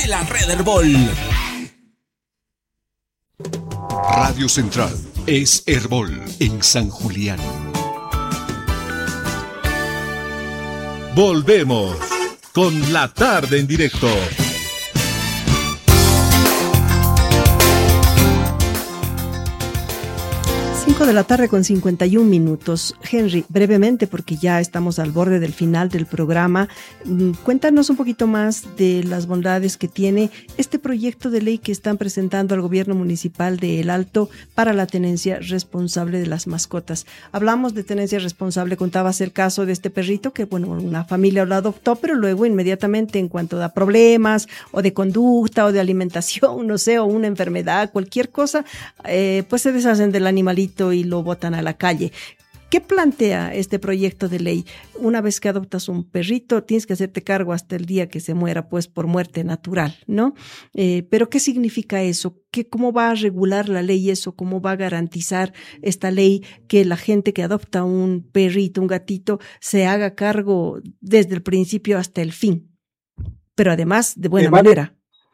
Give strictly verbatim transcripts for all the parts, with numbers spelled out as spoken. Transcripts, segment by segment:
de la red Herbol. Radio Central es Herbol en San Julián. Volvemos con la tarde en directo. cinco de la tarde con cincuenta y un minutos. Henry, brevemente, porque ya estamos al borde del final del programa, cuéntanos un poquito más de las bondades que tiene este proyecto de ley que están presentando al gobierno municipal de El Alto para la tenencia responsable de las mascotas. Hablamos de tenencia responsable, contabas el caso de este perrito que, bueno, una familia lo adoptó, pero luego inmediatamente en cuanto da problemas o de conducta o de alimentación, no sé, o una enfermedad, cualquier cosa, eh, pues se deshacen del animalito y lo botan a la calle. ¿Qué plantea este proyecto de ley? Una vez que adoptas un perrito, tienes que hacerte cargo hasta el día que se muera, pues por muerte natural, ¿no? Eh, pero ¿qué significa eso? ¿Qué, ¿Cómo va a regular la ley eso? ¿Cómo va a garantizar esta ley que la gente que adopta un perrito, un gatito, se haga cargo desde el principio hasta el fin? Pero además de buena eh, vale. manera.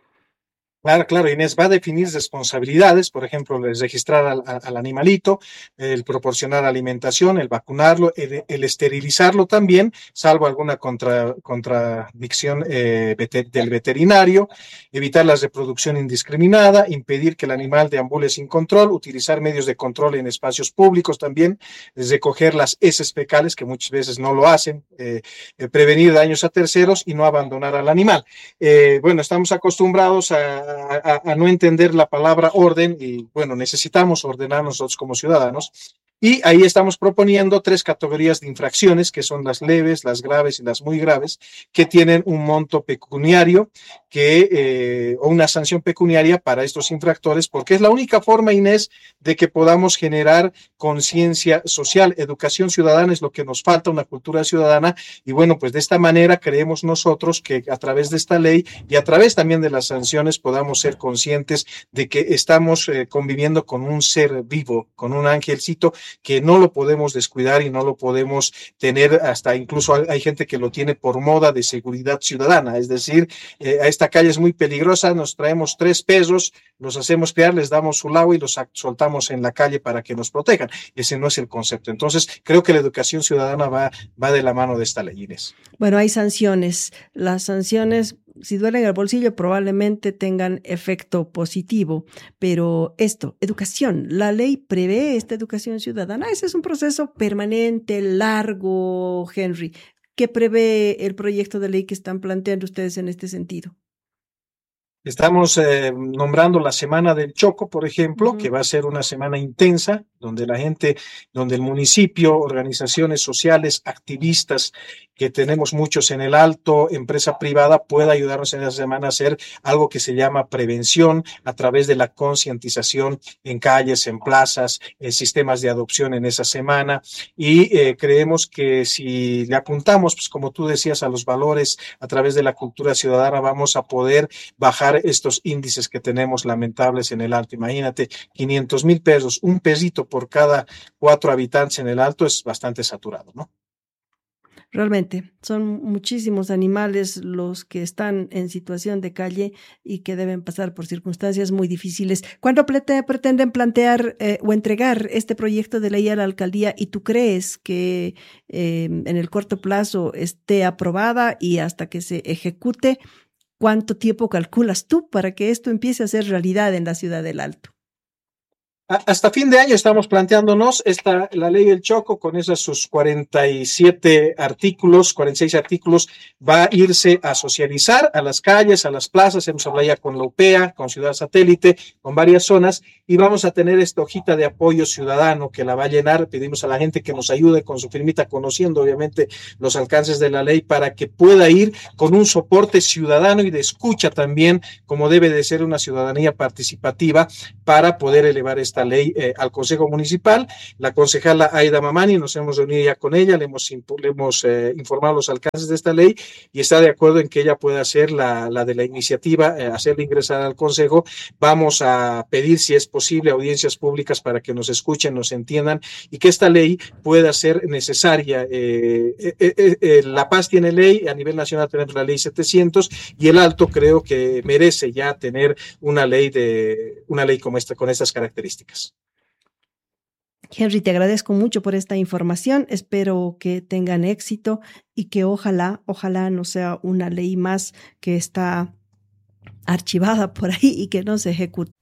Claro, claro, Inés, va a definir responsabilidades, por ejemplo, el registrar al, al animalito, el proporcionar alimentación, el vacunarlo, el, el esterilizarlo también, salvo alguna contra, contradicción eh, veter, del veterinario, evitar la reproducción indiscriminada, impedir que el animal deambule sin control, utilizar medios de control en espacios públicos también, recoger las heces fecales, que muchas veces no lo hacen, eh, eh, prevenir daños a terceros y no abandonar al animal. Eh, bueno, estamos acostumbrados a A, a, a no entender la palabra orden y bueno, necesitamos ordenar nosotros como ciudadanos y ahí estamos proponiendo tres categorías de infracciones que son las leves, las graves y las muy graves que tienen un monto pecuniario que, eh, o una sanción pecuniaria para estos infractores porque es la única forma, Inés, de que podamos generar conciencia social, educación ciudadana es lo que nos falta, una cultura ciudadana y bueno, pues de esta manera creemos nosotros que a través de esta ley y a través también de las sanciones podamos ser conscientes de que estamos eh, conviviendo con un ser vivo, con un angelcito que no lo podemos descuidar y no lo podemos tener, hasta incluso hay, hay gente que lo tiene por moda de seguridad ciudadana, es decir, eh, a esta calle es muy peligrosa, nos traemos tres perros, los hacemos criar, les damos su agua y los soltamos en la calle para que nos protejan. Ese no es el concepto. Entonces, creo que la educación ciudadana va, va de la mano de esta ley, Inés. Bueno, hay sanciones. Las sanciones, si duelen el bolsillo, probablemente tengan efecto positivo, pero esto, educación, la ley prevé esta educación ciudadana, ese es un proceso permanente, largo, Henry. ¿Qué prevé el proyecto de ley que están planteando ustedes en este sentido? Estamos eh, nombrando la Semana del Choco, por ejemplo, uh-huh. que va a ser una semana intensa, donde la gente, donde el municipio, organizaciones sociales, activistas, que tenemos muchos en el Alto, empresa privada, pueda ayudarnos en esa semana a hacer algo que se llama prevención a través de la concientización en calles, en plazas, en sistemas de adopción en esa semana. Y eh, creemos que si le apuntamos, pues como tú decías, a los valores a través de la cultura ciudadana, vamos a poder bajar estos índices que tenemos lamentables en el Alto. Imagínate, quinientos mil pesos, un pesito por cada cuatro habitantes en el Alto es bastante saturado, ¿no? Realmente, son muchísimos animales los que están en situación de calle y que deben pasar por circunstancias muy difíciles. ¿Cuándo pretenden plantear eh, o entregar este proyecto de ley a la alcaldía y tú crees que eh, en el corto plazo esté aprobada y hasta que se ejecute? ¿Cuánto tiempo calculas tú para que esto empiece a ser realidad en la ciudad del Alto? Hasta fin de año estamos planteándonos esta, la ley del Choco con esos sus cuarenta y siete artículos, cuarenta y seis artículos, va a irse a socializar a las calles, a las plazas, hemos hablado ya con la U P A, con Ciudad Satélite, con varias zonas, y vamos a tener esta hojita de apoyo ciudadano que la va a llenar. Pedimos a la gente que nos ayude con su firmita, conociendo obviamente los alcances de la ley, para que pueda ir con un soporte ciudadano y de escucha también, como debe de ser una ciudadanía participativa, para poder elevar esta esta ley eh, al Consejo Municipal. La concejala Aida Mamani, nos hemos reunido ya con ella, le hemos, le hemos eh, informado los alcances de esta ley y está de acuerdo en que ella pueda hacer la, la de la iniciativa, eh, hacerla ingresar al Consejo. Vamos a pedir, si es posible, audiencias públicas para que nos escuchen, nos entiendan y que esta ley pueda ser necesaria. Eh, eh, eh, eh, La Paz tiene ley, a nivel nacional tenemos la ley setecientos y el Alto creo que merece ya tener una ley de una ley como esta, con estas características. Henry, te agradezco mucho por esta información. Espero que tengan éxito y que ojalá, ojalá no sea una ley más que está archivada por ahí y que no se ejecute.